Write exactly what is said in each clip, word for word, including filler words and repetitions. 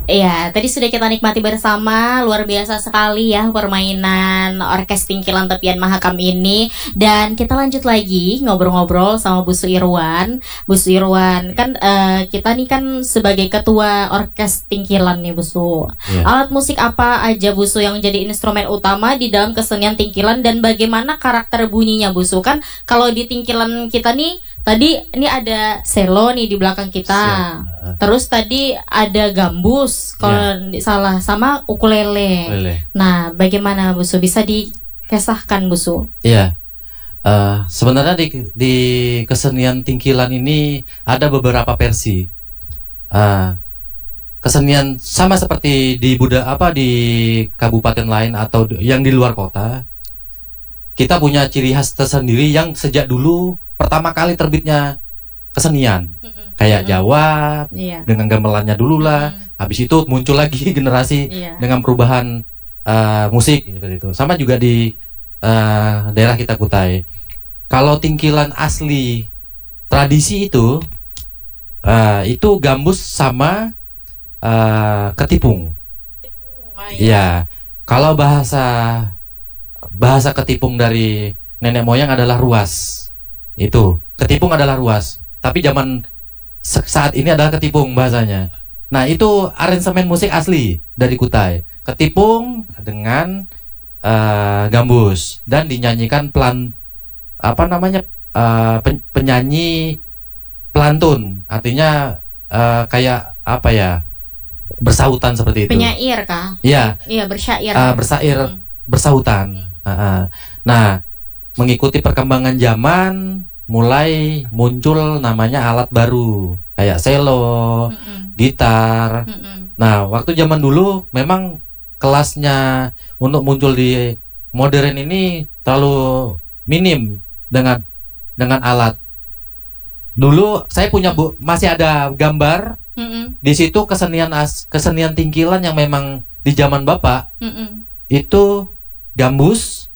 Iya, tadi sudah kita nikmati bersama. Luar biasa sekali ya permainan Orkes Tingkilan Tepian Mahakam ini. Dan kita lanjut lagi ngobrol-ngobrol sama Bu Su Irwan. Bu Su Irwan, kan uh, kita nih kan sebagai ketua Orkes Tingkilan nih Bu Su. Yeah. Alat musik apa aja Bu Su yang jadi instrumen utama di dalam kesenian Tingkilan, dan bagaimana karakter bunyinya Bu Su? Kan kalau di Tingkilan kita nih, tadi ini ada selo nih di belakang kita. Siap. Terus tadi ada gambus kalau ya. salah, sama ukulele. Ukulele. Nah, bagaimana Bu Su? Bisa dikisahkan Bu Su? Iya. Uh, sebenarnya di di kesenian Tingkilan ini ada beberapa versi. Uh, kesenian sama seperti di Buda apa di kabupaten lain atau yang di luar kota. Kita punya ciri khas tersendiri yang sejak dulu pertama kali terbitnya kesenian. Mm-mm. Kayak Jawa, yeah. dengan gamelannya dulu lah. Mm. Habis itu muncul lagi generasi yeah. dengan perubahan uh, musik seperti itu. Sama juga di uh, daerah kita Kutai. Kalau Tingkilan asli tradisi itu uh, itu gambus sama uh, ketipung. Iya. Yeah. Kalau bahasa bahasa ketipung dari nenek moyang adalah ruas. Itu ketipung adalah ruas, tapi zaman saat ini adalah ketipung bahasanya. Nah, itu aransemen musik asli dari Kutai, ketipung dengan uh, gambus, dan dinyanyikan pelan apa namanya uh, pen, penyanyi pelantun, artinya uh, kayak apa ya, bersautan seperti itu. Penyair kah? Iya. Iya, bersyair. Uh, bersair, hmm. bersautan. Hmm. Uh, uh. Nah, mengikuti perkembangan zaman, mulai muncul namanya alat baru kayak selo, mm-mm. gitar. Mm-mm. Nah, waktu zaman dulu memang kelasnya untuk muncul di modern ini terlalu minim dengan dengan alat. Dulu saya punya bu, masih ada gambar. Mm-mm. Di situ kesenian as, kesenian Tingkilan yang memang di zaman Bapak. Mm-mm. Itu gambus,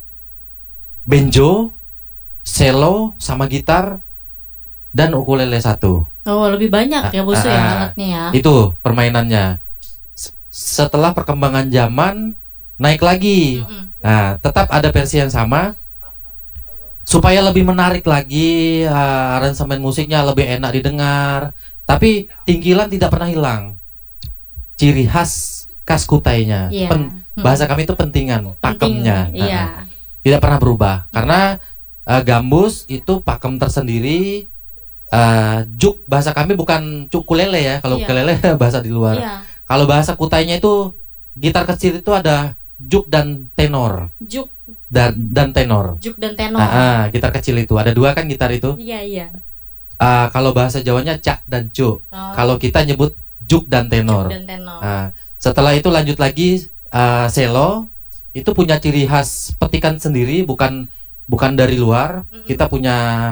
benjo, selo sama gitar dan ukulele satu. Oh, lebih banyak ya Bu Su ya alatnya ya. Itu permainannya. Setelah perkembangan zaman naik lagi. Mm-hmm. Nah, tetap ada versi yang sama supaya lebih menarik lagi, uh, aransemen musiknya lebih enak didengar. Tapi Tingkilan tidak pernah hilang ciri khas khas Kutainya. Yeah. Pen, bahasa kami itu pentingan, pakemnya. Penting, iya. Nah, tidak pernah berubah karena uh, gambus itu pakem tersendiri. Uh, juk bahasa kami bukan ukulele ya, kalau yeah. ukulele bahasa di luar. Yeah. Kalau bahasa Kutainya itu gitar kecil itu ada juk dan tenor. Juk dan dan tenor. Juk dan tenor. Uh, uh, gitar kecil itu ada dua kan gitar itu. Iya yeah, iya. Yeah. Uh, kalau bahasa Jawanya cak dan cuk. Oh. Kalau kita nyebut juk dan tenor. Juk dan tenor. Uh, setelah itu lanjut lagi uh, selo. Itu punya ciri khas petikan sendiri, bukan bukan dari luar. Mm-hmm. Kita punya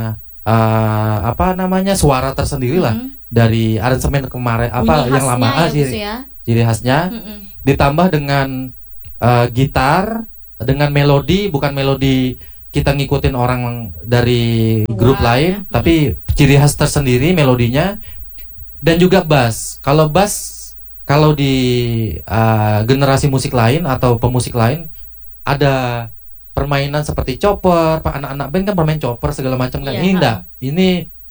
uh, apa namanya suara tersendiri lah, mm-hmm. dari aransemen kemarin apa yang lama ah, ciri, ya? ciri khasnya. Mm-hmm. Ditambah dengan uh, gitar dengan melodi, bukan melodi kita ngikutin orang dari Wah, grup lain, ya? Tapi mm-hmm. ciri khas tersendiri melodinya. Dan juga bass. Kalau bass, kalau di uh, generasi musik lain atau pemusik lain ada permainan seperti chopper, anak-anak band kan bermain chopper segala macam kan. Yeah. Ini enggak, ini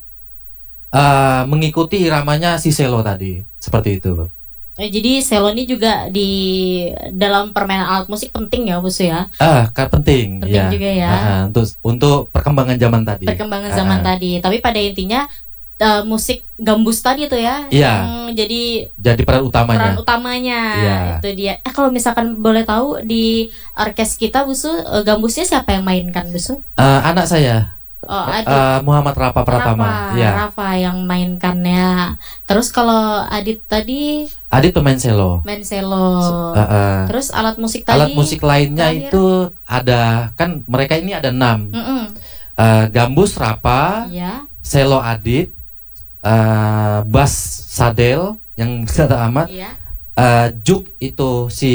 uh, mengikuti iramanya si selo tadi, seperti itu. Eh, jadi selo ini juga di dalam permainan alat musik penting ya Bu Su ya? Ah, kan penting. Penting ya. juga ya. Uh, untuk untuk perkembangan zaman tadi. Perkembangan uh, zaman tadi. Tapi pada intinya Uh, musik gambus tadi tuh ya, iya. yang jadi jadi peran utamanya. Peran utamanya iya. Itu dia. Eh kalau misalkan boleh tahu di orkes kita Bu Su, uh, gambusnya siapa yang mainkan Bu Su? Uh, anak saya. Oh, adik. Uh, Muhammad Rafa Pratama. Rafa, ya. Rafa yang mainkannya. Terus kalau Adit tadi? Adit pemain selo. Main selo. Uh, uh. Terus alat musik tadi? Alat musik lainnya terakhir? Itu ada, kan mereka ini ada enam. Uh, gambus Rafa, ya. Selo Adit. Uh, bass Sadel yang kata amat, iya. uh, juk itu si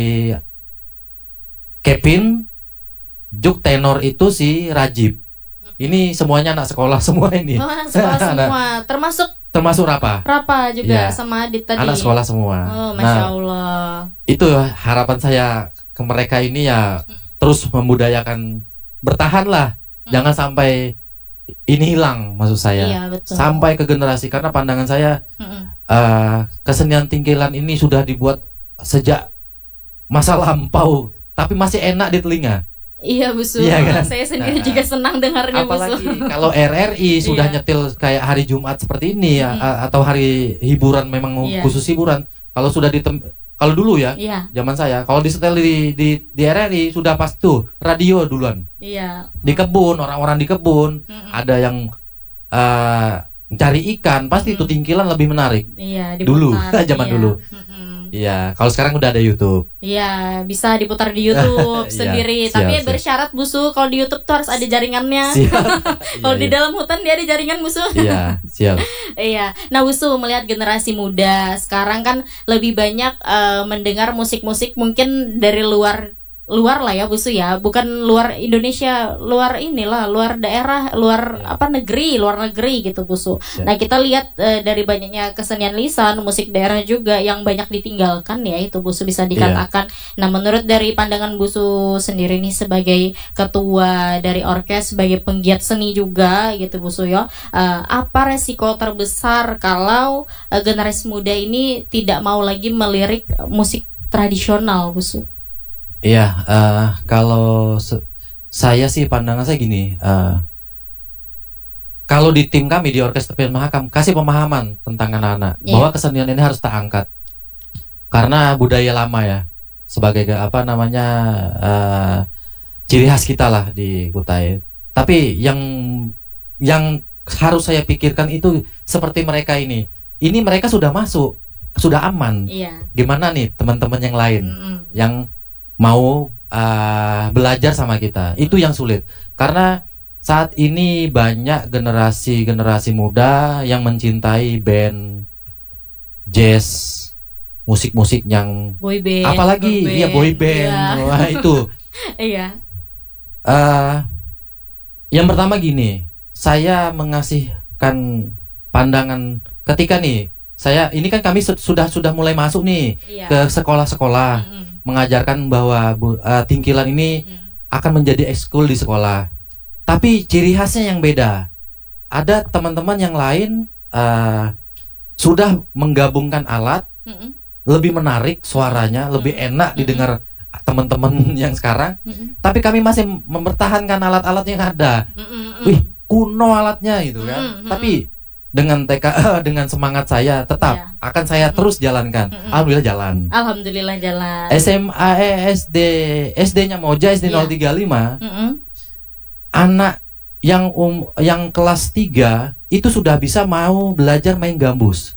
Kevin, juk tenor itu si Rajib. Ini semuanya anak sekolah semua ini. Oh, anak sekolah semua, termasuk termasuk Rapa. Rapa juga Ya, sama Adit tadi. anak sekolah semua. Oh, Masya Nah, Allah. itu harapan saya ke mereka ini ya, terus membudayakan, bertahan lah, Hmm. jangan sampai ini hilang maksud saya. Iya, betul. Sampai ke generasi, karena pandangan saya Mm-mm. eh, kesenian tingkilan ini sudah dibuat sejak masa lampau, tapi masih enak di telinga. Iya Busu, Iya kan? saya sendiri Nah, juga senang dengarnya Apalagi Busu. kalau R R I sudah Iya. nyetil kayak hari Jumat seperti ini ya, Mm-mm. a- atau hari hiburan memang Iya. khusus hiburan. Kalau sudah ditem, kalau dulu ya, Iya, zaman saya, kalau disetel di, di di R R I sudah pas tuh radio duluan. iya. Di kebun, orang-orang di kebun, Mm-mm. ada yang eh, mencari ikan, pasti itu Mm. tingkilan lebih menarik. Iya, Dulu, diputar. zaman Iya. dulu. Mm-mm. Iya, kalau sekarang udah ada YouTube. Iya, bisa diputar di YouTube Iya, sendiri. siap, Tapi siap. bersyarat Busu, kalau di YouTube tuh harus ada jaringannya. Siap. Kalau Iya, di iya. dalam hutan dia ada jaringan Busu. Iya, siap. Iya. Nah, Busu melihat generasi muda sekarang kan lebih banyak eh, mendengar musik-musik mungkin dari luar luar lah ya Busu ya, bukan luar Indonesia, luar inilah, luar daerah, luar Ya. apa negeri, luar negeri gitu Busu. Ya. Nah, kita lihat eh, dari banyaknya kesenian lisan, musik daerah juga yang banyak ditinggalkan ya itu Busu bisa dikatakan. Nah, menurut dari pandangan Busu sendiri nih sebagai ketua dari orkes, sebagai penggiat seni juga gitu Busu ya, eh, apa resiko terbesar kalau eh, generasi muda ini tidak mau lagi melirik musik tradisional Busu? Iya, eh, kalau se- saya sih pandangan saya gini, eh, kalau di tim kami di Orkes Tepian Mahakam kasih pemahaman tentang anak-anak Iya. bahwa kesenian ini harus tak angkat karena budaya lama ya, sebagai ga- apa namanya eh, ciri khas kita lah di Kutai. Tapi yang yang harus saya pikirkan itu seperti mereka ini, ini mereka sudah masuk, sudah aman. Iya. Gimana nih teman-teman yang lain? Mm-mm. Yang mau uh, belajar sama kita, itu yang sulit karena saat ini banyak generasi-generasi muda yang mencintai band jazz, musik-musik yang Boy band, apalagi girl ya boy band. band. Iya. Wah, itu Iya. uh, yang pertama gini, saya mengasihkan pandangan ketika nih saya ini kan kami su- sudah sudah mulai masuk nih Iya. ke sekolah-sekolah, Mm-mm. mengajarkan bahwa bu- uh, tingkilan ini Mm. akan menjadi ekskul di sekolah. Tapi ciri khasnya yang beda. Ada teman-teman yang lain uh, sudah menggabungkan alat, Mm-mm. lebih menarik suaranya, lebih enak didengar teman-teman yang sekarang. Mm-mm. Tapi kami masih mempertahankan alat-alat yang ada. Mm-mm. Wih, kuno alatnya gitu kan. Mm-mm. Tapi dengan T K dengan semangat saya tetap Iya. akan saya terus jalankan. Mm-mm. Alhamdulillah jalan. Alhamdulillah jalan. S M A eh, S D S D-nya Moja S D Iya. nol tiga lima, Mm-mm. anak yang um yang kelas tiga itu sudah bisa mau belajar main gambus.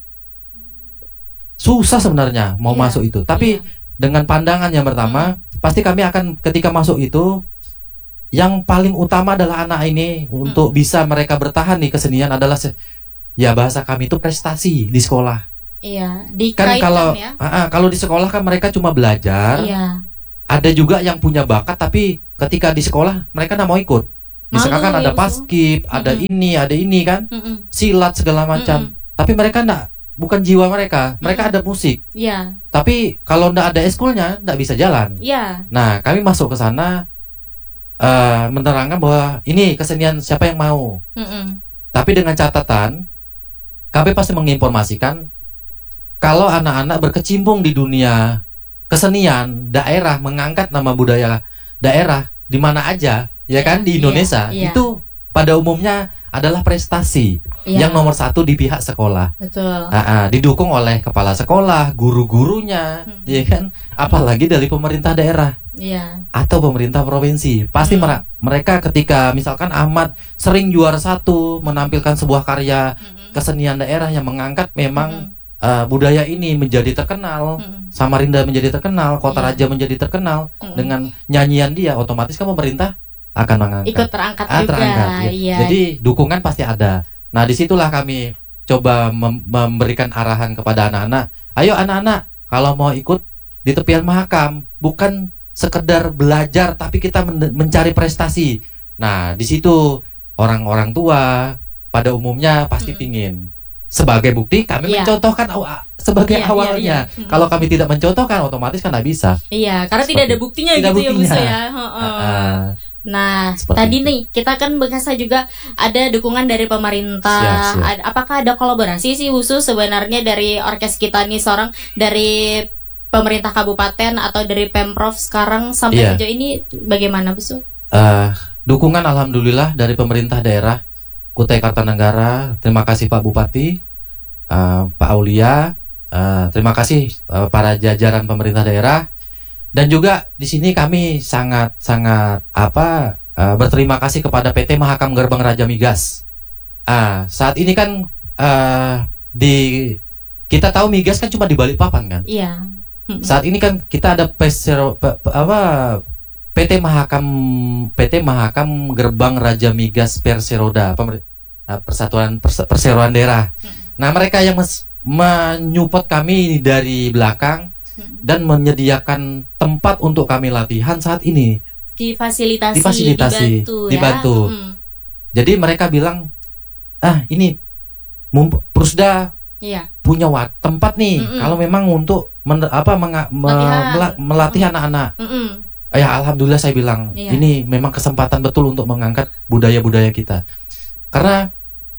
Susah sebenarnya mau Iya. masuk itu. Tapi Iya. dengan pandangan yang pertama, pasti kami akan ketika masuk itu yang paling utama adalah anak ini untuk bisa mereka bertahan nih kesenian adalah se- ya bahasa kami itu prestasi di sekolah. Iya, Kan dikaitkan kalau ya. ah, ah, kalau di sekolah kan mereka cuma belajar. Iya. Ada juga yang punya bakat tapi ketika di sekolah mereka nggak mau ikut. Misalkan Malu ada ya, paskib, ada Mm-mm. ini, ada ini kan, Mm-mm. silat segala macam. Mm-mm. Tapi mereka enggak, bukan jiwa mereka. Mereka Mm-mm. ada musik. Iya. Tapi kalau enggak ada eskulnya, enggak bisa jalan. Iya. Nah, kami masuk ke sana eh, menerangkan bahwa ini kesenian siapa yang mau. Mm-mm. Tapi dengan catatan, kami pasti menginformasikan kalau anak-anak berkecimpung di dunia kesenian daerah, mengangkat nama budaya daerah di mana aja, ya kan, di Iya, Indonesia, iya. itu pada umumnya adalah prestasi Iya. yang nomor satu di pihak sekolah. Betul. Ah, ah, didukung oleh kepala sekolah, guru-gurunya, Hmm. ya kan, apalagi dari pemerintah daerah Iya. atau pemerintah provinsi. Pasti Hmm. mera- mereka ketika misalkan Ahmad sering juara satu menampilkan sebuah karya Mm-mm. kesenian daerah yang mengangkat memang Mm-mm. uh, budaya ini menjadi terkenal, Mm-mm. Samarinda menjadi terkenal, Kota Iya. Raja menjadi terkenal Mm-mm. dengan nyanyian dia, otomatis kan pemerintah akan mengangkat. Ikut terangkat Ah, juga. terangkat, ya. Iya. Jadi dukungan pasti ada. Nah, disitulah kami coba mem- memberikan arahan kepada anak-anak. Ayo anak-anak, kalau mau ikut di Tepian Mahakam, bukan sekedar belajar, tapi kita men- mencari prestasi. Nah, di situ orang-orang tua pada umumnya pasti Mm-mm. pingin. sebagai bukti kami Iya. mencontohkan aw- sebagai Iya, iya, awalnya. iya. Mm-mm. Kalau kami tidak mencontohkan, otomatis kan nggak bisa. Iya, karena tidak Seperti- ada buktinya tidak gitu ya buktinya. Busu ya. Heeh. Ah, ah. Nah, Seperti tadi itu. nih kita kan berkasa juga ada dukungan dari pemerintah. Siap, siap. Ad- apakah ada kolaborasi sih Busu sebenarnya dari orkes kita nih seorang dari pemerintah kabupaten atau dari Pemprov sekarang sampai Iya. sejauh ini bagaimana Busu? Eh, dukungan alhamdulillah dari pemerintah daerah Kutai Kartanegara. Terima kasih Pak Bupati, eh, Pak Aulia. eh, terima kasih eh, para jajaran pemerintah daerah. Dan juga di sini kami sangat sangat apa eh, berterima kasih kepada P T Mahakam Gerbang Raja Migas. Ah, saat ini kan eh, di kita tahu migas kan cuma di Balikpapan kan. Iya. Mm-mm. Saat ini kan kita ada pesero, pe- pe- apa P T Mahakam P T Mahakam Gerbang Raja Migas Perseroda pemer- eh, Persatuan Perse- Perseroan Daerah. Nah, mereka yang mes- menyupport kami dari belakang dan menyediakan tempat untuk kami latihan saat ini. Difasilitasi, Difasilitasi, dibantu, dibantu. ya. Mm. Jadi mereka bilang, ah ini mump- Prusda Iya. punya wat tempat nih. Mm-mm. Kalau memang untuk men- apa menga- me- Latihan. mela- melatih anak-anak. Mm-mm. Ya alhamdulillah saya bilang Iya. ini memang kesempatan betul untuk mengangkat budaya-budaya kita. Karena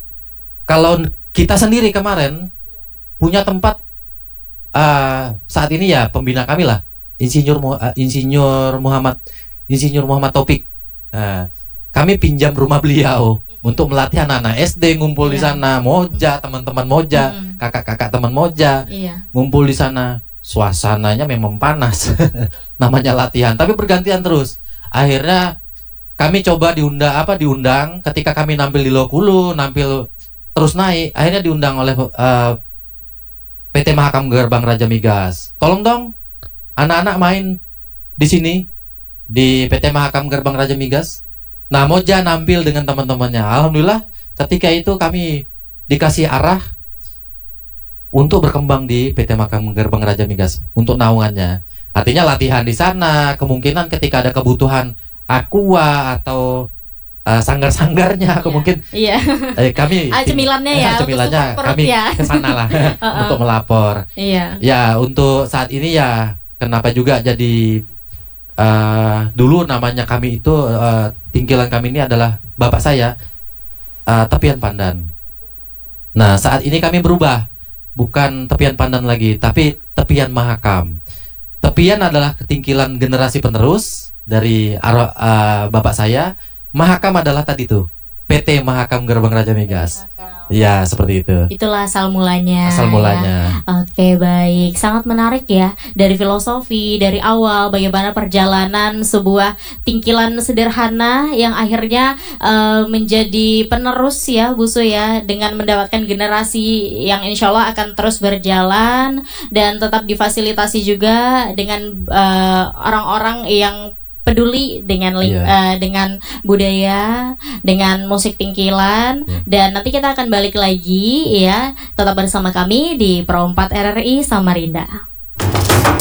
kalau kita sendiri kemarin punya tempat uh, saat ini ya pembina kami lah Insinyur Mu- uh, Insinyur Muhammad Insinyur Muhammad Taufik. Nah, kami pinjam rumah beliau untuk melatih anak-anak S D ngumpul di Iya. sana, moja teman-teman moja, Mm-mm. kakak-kakak teman moja Iya. ngumpul di sana. Suasananya memang panas. Namanya latihan, tapi bergantian terus. Akhirnya kami coba diundang apa diundang ketika kami nampil di Lokulu, nampil terus naik, akhirnya diundang oleh uh, P T Mahakam Gerbang Raja Migas. Tolong dong anak-anak main di sini di P T Mahakam Gerbang Raja Migas. Nah, Moja nampil dengan teman-temannya. Alhamdulillah ketika itu kami dikasih arah untuk berkembang di P T Mahakam Gerbang Raja Migas untuk naungannya. Artinya latihan di sana, kemungkinan ketika ada kebutuhan aqua atau uh, sanggar-sanggarnya, kemungkin Iya. eh, kami Ah, cemilannya ya, untuk cemilannya support perut kami ya. ke sana lah Uh-uh. untuk melapor. Iya. Ya, untuk saat ini ya kenapa juga jadi uh, dulu namanya kami itu uh, tingkilan kami ini adalah bapak saya uh, Tepian Pandan. Nah, saat ini kami berubah, bukan Tepian Pandan lagi, tapi Tepian Mahakam. Tepian adalah ketingkilan generasi penerus dari arwah uh, bapak saya. Mahakam adalah tadi tuh P T Mahakam Gerbang Raja Migas. Ya, seperti itu. Itulah asal mulanya. Asal ya. mulanya. Oke, baik. Sangat menarik ya. Dari filosofi, dari awal bagaimana perjalanan sebuah tingkilan sederhana yang akhirnya eh, menjadi penerus ya, Busu ya, dengan mendapatkan generasi yang insya Allah akan terus berjalan dan tetap difasilitasi juga dengan eh, orang-orang yang peduli dengan ling- Iya. eh, dengan budaya, dengan musik tingkilan. Iya. Dan nanti kita akan balik lagi ya, tetap bersama kami di Pro empat R R I Samarinda.